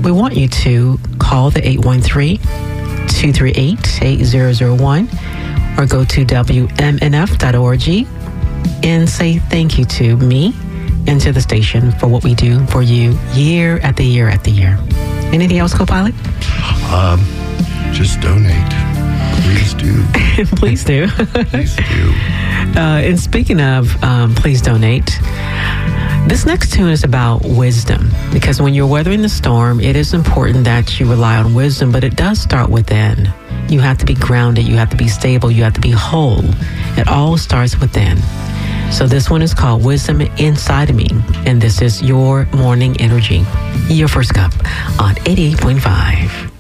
we want you to call the 813-238-8001 or go to WMNF.org and say thank you to me and to the station for what we do for you year after year after year. Anything else, co-pilot? Just donate. Please do. Please do. Please do. And speaking of please donate, this next tune is about wisdom, because when you're weathering the storm, it is important that you rely on wisdom, but it does start within. You have to be grounded. You have to be stable. You have to be whole. It all starts within. So this one is called Wisdom Inside of Me, and this is your morning energy. Your first cup on 88.5.